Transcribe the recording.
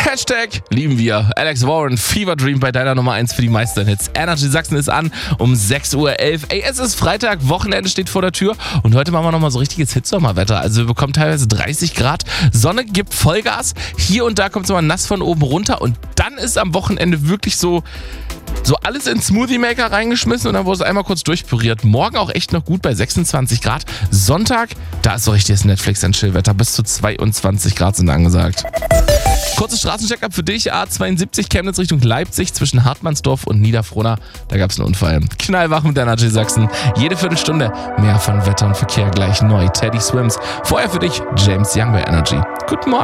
Hashtag lieben wir. Alex Warren, Fever Dream bei deiner Nummer 1 für die meisten Hits. Energy Sachsen ist an um 6.11 Uhr. Ey, es ist Freitag, Wochenende steht vor der Tür und heute machen wir nochmal so richtiges Hitsommerwetter. Also wir bekommen teilweise 30 Grad, Sonne gibt Vollgas, hier und da kommt es mal nass von oben runter und dann ist am Wochenende wirklich so alles in Smoothie Maker reingeschmissen und dann wurde es einmal kurz durchpüriert. Morgen auch echt noch gut bei 26 Grad. Sonntag, da ist so richtiges Netflix- und Chillwetter. Bis zu 22 Grad sind angesagt. Kurzes Straßencheck-up für dich. A72 Chemnitz Richtung Leipzig zwischen Hartmannsdorf und Niederfrohna. Da gab es einen Unfall. Knallwach mit Energy Sachsen. Jede Viertelstunde mehr von Wetter und Verkehr gleich neu. Teddy Swims. Vorher für dich James Young bei Energy. Guten Morgen.